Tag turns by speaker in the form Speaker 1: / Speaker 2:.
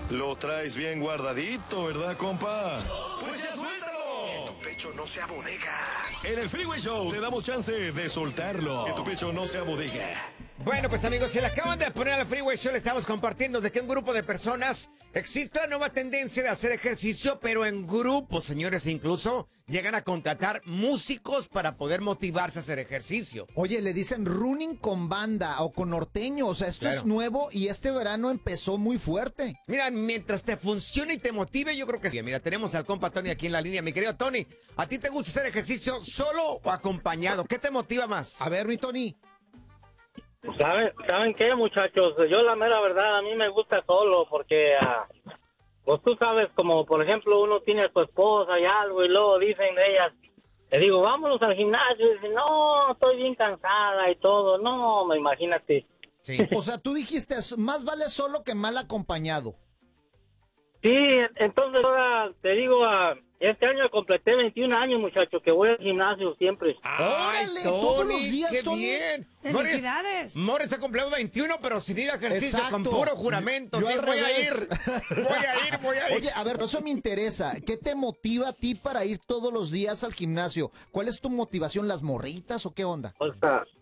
Speaker 1: Lo traes bien guardadito, ¿verdad, compa? ¡Pues ya suéltalo!
Speaker 2: Que tu pecho no sea bodega.
Speaker 1: En el Freeway Show te damos chance de soltarlo. Que tu pecho no sea bodega.
Speaker 3: Bueno, pues amigos, si le acaban de poner al Freeway Show, le estamos compartiendo de que un grupo de personas existe la nueva tendencia de hacer ejercicio, pero en grupo, señores, incluso llegan a contratar músicos para poder motivarse a hacer ejercicio.
Speaker 4: Oye, le dicen running con banda o con norteño, o sea, esto
Speaker 3: Claro.
Speaker 4: es nuevo y este verano empezó muy fuerte.
Speaker 3: Mira, mientras te funcione y te motive, yo creo que sí. Mira, tenemos al compa Tony aquí en la línea. Mi querido Tony, ¿a ti te gusta hacer ejercicio solo o acompañado? ¿Qué te motiva más?
Speaker 4: A ver, mi Tony.
Speaker 5: ¿Saben qué, muchachos? Yo la mera verdad, a mí me gusta solo porque, pues tú sabes, como por ejemplo uno tiene a su esposa y algo y luego dicen ellas, le digo, vámonos al gimnasio, y dicen, no, estoy bien cansada y todo, no, imagínate.
Speaker 3: Sí.
Speaker 4: O sea, tú dijiste, más vale solo que mal acompañado.
Speaker 5: Sí, entonces ahora te digo, este año completé 21 años, muchachos, que voy al gimnasio siempre.
Speaker 4: ¡Órale! Todos los días,
Speaker 3: qué
Speaker 4: Tony.
Speaker 3: bien.
Speaker 6: ¡Felicidades!
Speaker 3: Morris ha cumplido 21, pero sin ir a ejercicio,
Speaker 4: Exacto.
Speaker 3: con puro juramento.
Speaker 4: Yo
Speaker 3: Sí,
Speaker 4: al
Speaker 3: voy a
Speaker 4: revés.
Speaker 3: ir. Voy a ir.
Speaker 4: Oye, a ver, eso me interesa. ¿Qué te motiva a ti para ir todos los días al gimnasio? ¿Cuál es tu motivación? ¿Las morritas o qué onda?
Speaker 5: O sea,